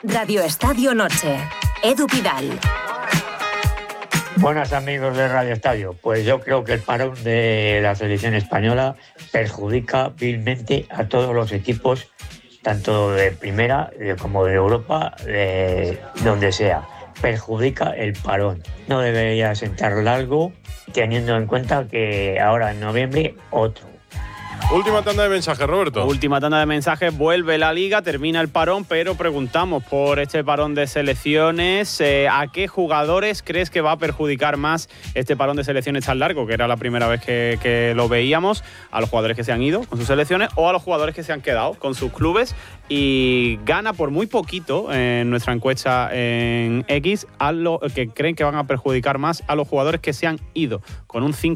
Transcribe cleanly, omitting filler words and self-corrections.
Radio Estadio Noche. Edu Pidal. Buenas amigos de Radio Estadio. Pues yo creo que el parón de la selección española perjudica vilmente a todos los equipos, tanto de primera como de Europa, donde sea. Perjudica el parón. No debería sentar largo, teniendo en cuenta que ahora en noviembre otro. Última tanda de mensajes, Roberto. Última tanda de mensajes, vuelve la Liga, termina el parón, pero preguntamos por este parón de selecciones. ¿A qué jugadores crees que va a perjudicar más este parón de selecciones tan largo, que era la primera vez que lo veíamos? ¿A los jugadores que se han ido con sus selecciones o a los jugadores que se han quedado con sus clubes? Y gana por muy poquito en nuestra encuesta en X a lo que creen que van a perjudicar más a los jugadores que se han ido, con un 5.